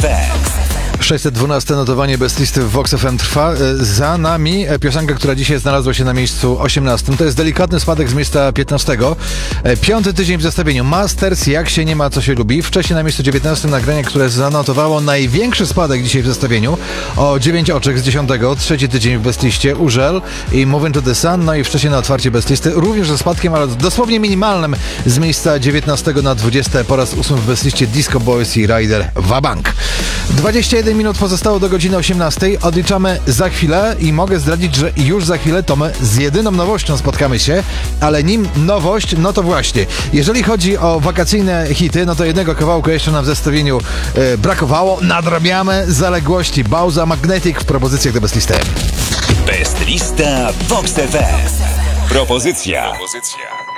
FM. 612 notowanie Best Listy w Vox FM trwa. Za nami piosenka, która dzisiaj znalazła się na miejscu 18. To jest delikatny spadek z miejsca 15. 5. tydzień w zestawieniu. Masters, jak się nie ma, co się lubi. Wcześniej na miejscu 19 nagranie, które zanotowało największy spadek dzisiaj w zestawieniu. O 9 oczek z 10. 3. tydzień w Best Liście. Urzel i Moving to the Sun. No i wcześniej na otwarcie Best Listy. Również ze spadkiem, ale dosłownie minimalnym z miejsca 19 na 20. Po raz 8 w Best Liście Disco Boys i Rider Wabank. 21 minut pozostało do godziny 18. Odliczamy za chwilę i mogę zdradzić, że już za chwilę to my z jedyną nowością spotkamy się, ale nim nowość, no to właśnie, jeżeli chodzi o wakacyjne hity, no to jednego kawałka jeszcze nam w zestawieniu brakowało. Nadrabiamy zaległości. Bauza Magnetic w propozycjach do Best Listy. Best Lista Vox FM. Propozycja.